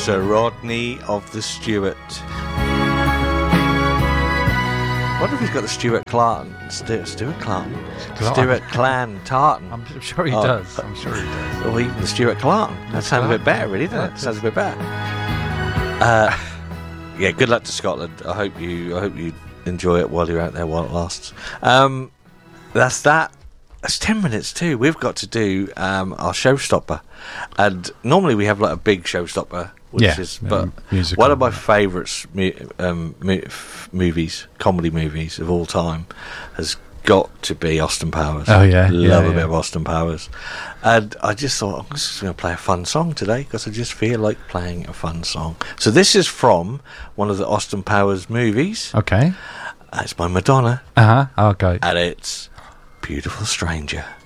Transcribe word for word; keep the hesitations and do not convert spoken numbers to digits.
Sir Rodney of the Stuart. I wonder if he's got the Stuart Clan. Stu- Stuart Clan? Clan. Stuart Clan Tartan. I'm sure he Oh, does. I'm sure he does. Or even the Stuart Clan. That sounds a bit better, really, doesn't it? Sounds a bit better. Uh, yeah, good luck to Scotland. I hope you I hope you enjoy it while you're out there while it lasts. Um, that's that. It's ten minutes too. We've got to do um, our showstopper. And normally we have like a big showstopper. Which Yeah, is, um, but musical. one of my favourite mu- um, mu- f- movies, comedy movies of all time, has got to be Austin Powers. Oh, yeah, love yeah, a bit yeah. of Austin Powers, and I just thought I'm just going to play a fun song today because I just feel like playing a fun song. So this is from one of the Austin Powers movies. Okay. Uh, It's by Madonna, Uh huh. Okay. and it's "Beautiful Stranger."